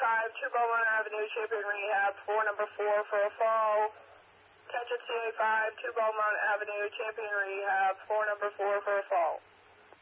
2 Beaumont Avenue, Champion Rehab, floor number 4 for a fall. Attention CA5, 2 Beaumont Avenue, Champion Rehab, floor number 4 for a fall.